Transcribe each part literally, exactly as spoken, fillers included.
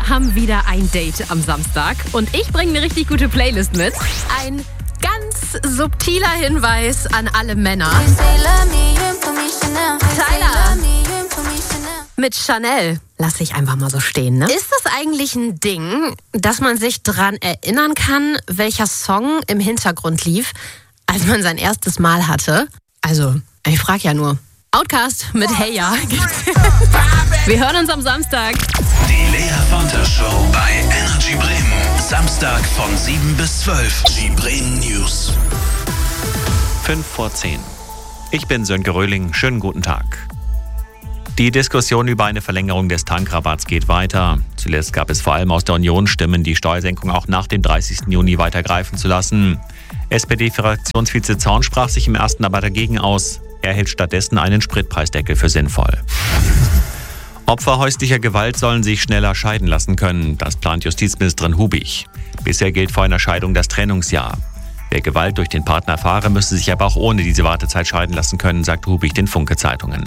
haben wieder ein Date am Samstag und ich bringe eine richtig gute Playlist mit. Ein ganz subtiler Hinweis an alle Männer. Tyler mit Chanel. Lass ich einfach mal so stehen, ne? Ist das eigentlich ein Ding, dass man sich dran erinnern kann, welcher Song im Hintergrund lief, als man sein erstes Mal hatte? Also, ich frag ja nur. Outcast mit Hey Ya. Wir hören uns am Samstag. Die Lea Fonter Show bei Energy Bremen. Samstag von sieben bis zwölf. Die Bremen News. fünf vor zehn. Ich bin Sönke Röhling. Schönen guten Tag. Die Diskussion über eine Verlängerung des Tankrabatts geht weiter. Zuletzt gab es vor allem aus der Union Stimmen, die Steuersenkung auch nach dem dreißigsten Juni weiter greifen zu lassen. S P D-Fraktionsvize Zorn sprach sich im ersten aber dagegen aus. Er hält stattdessen einen Spritpreisdeckel für sinnvoll. Opfer häuslicher Gewalt sollen sich schneller scheiden lassen können. Das plant Justizministerin Hubich. Bisher gilt vor einer Scheidung das Trennungsjahr. Wer Gewalt durch den Partner erfahre, müsse sich aber auch ohne diese Wartezeit scheiden lassen können, sagt Hubich den Funke-Zeitungen.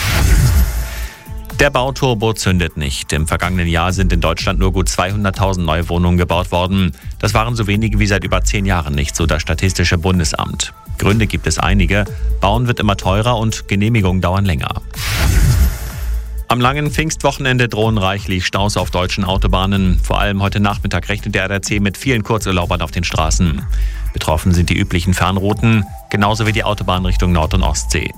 Der Bauturbo zündet nicht. Im vergangenen Jahr sind in Deutschland nur gut zweihunderttausend neue Wohnungen gebaut worden. Das waren so wenige wie seit über zehn Jahren nicht, so das Statistische Bundesamt. Gründe gibt es einige. Bauen wird immer teurer und Genehmigungen dauern länger. Am langen Pfingstwochenende drohen reichlich Staus auf deutschen Autobahnen. Vor allem heute Nachmittag rechnet der A D A C mit vielen Kurzurlaubern auf den Straßen. Betroffen sind die üblichen Fernrouten, genauso wie die Autobahn Richtung Nord- und Ostsee.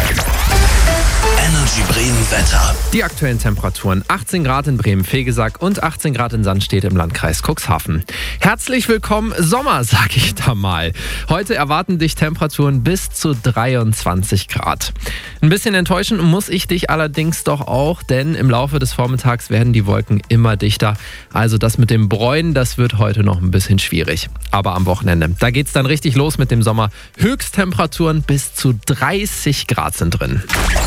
Energy Bremen Wetter. Die aktuellen Temperaturen: achtzehn Grad in Bremen-Vegesack und achtzehn Grad in Sandstedt im Landkreis Cuxhaven. Herzlich willkommen Sommer, sag ich da mal. Heute erwarten dich Temperaturen bis zu dreiundzwanzig Grad. Ein bisschen enttäuschen muss ich dich allerdings doch auch, denn im Laufe des Vormittags werden die Wolken immer dichter. Also das mit dem Bräunen, das wird heute noch ein bisschen schwierig. Aber am Wochenende, da geht's dann richtig los mit dem Sommer. Höchsttemperaturen bis zu dreißig Grad sind drin.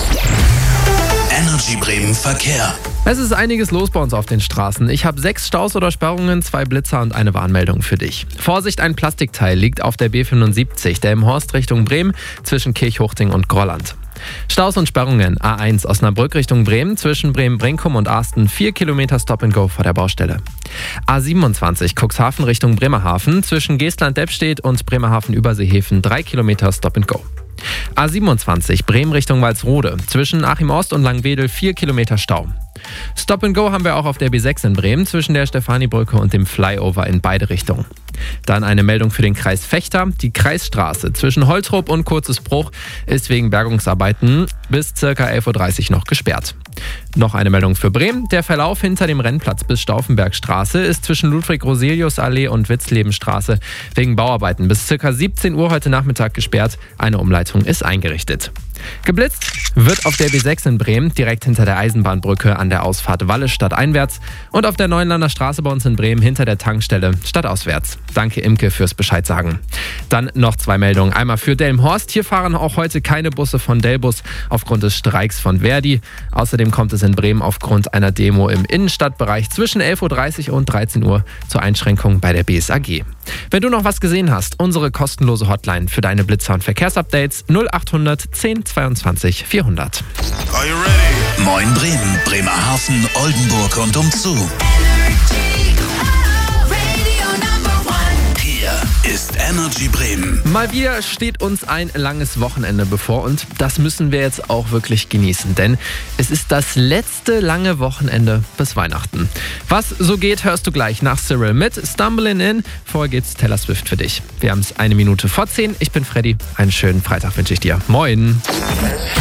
Energy Bremen Verkehr. Es ist einiges los bei uns auf den Straßen. Ich habe sechs Staus oder Sperrungen, zwei Blitzer und eine Warnmeldung für dich. Vorsicht, ein Plastikteil liegt auf der B fünfundsiebzig, der im Horst Richtung Bremen zwischen Kirchhuchting und Grolland. Staus und Sperrungen: A eins Osnabrück Richtung Bremen zwischen Bremen-Brinkum und Arsten, vier Kilometer Stop and Go vor der Baustelle. A siebenundzwanzig Cuxhaven Richtung Bremerhaven zwischen Geestland-Deppstedt und Bremerhaven-Überseehäfen, drei Kilometer Stop and Go. A siebenundzwanzig Bremen Richtung Walsrode zwischen Achim Ost und Langwedel, vier Kilometer Stau. Stop and Go haben wir auch auf der B sechs in Bremen zwischen der Stefanibrücke und dem Flyover in beide Richtungen. Dann eine Meldung für den Kreis Vechta. Die Kreisstraße zwischen Holtrop und Kurzes Bruch ist wegen Bergungsarbeiten bis ca. elf Uhr dreißig noch gesperrt. Noch eine Meldung für Bremen. Der Verlauf hinter dem Rennplatz bis Stauffenbergstraße ist zwischen Ludwig-Roselius-Allee und Witzlebenstraße wegen Bauarbeiten bis ca. siebzehn Uhr heute Nachmittag gesperrt. Eine Umleitung ist eingerichtet. Geblitzt wird auf der B sechs in Bremen, direkt hinter der Eisenbahnbrücke an der Ausfahrt Walle stadteinwärts und auf der Neuenlander Straße bei uns in Bremen hinter der Tankstelle stadtauswärts. Danke Imke fürs Bescheid sagen. Dann noch zwei Meldungen. Einmal für Delmenhorst. Hier fahren auch heute keine Busse von Delbus aufgrund des Streiks von Verdi. Außerdem kommt es in Bremen aufgrund einer Demo im Innenstadtbereich zwischen elf Uhr dreißig und dreizehn Uhr zur Einschränkung bei der B S A G. Wenn du noch was gesehen hast, unsere kostenlose Hotline für deine Blitzer- und Verkehrsupdates null achthundert zehn zweiundzwanzig vierhundert. Are you ready? Moin Bremen, Bremerhaven, Oldenburg und umzu. Ist Energy Bremen. Mal wieder steht uns ein langes Wochenende bevor und das müssen wir jetzt auch wirklich genießen, denn es ist das letzte lange Wochenende bis Weihnachten. Was so geht, hörst du gleich nach Cyril mit Stumbling In. Vorher geht's Taylor Swift für dich. Wir haben es eine Minute vor zehn. Ich bin Freddy. Einen schönen Freitag wünsche ich dir. Moin.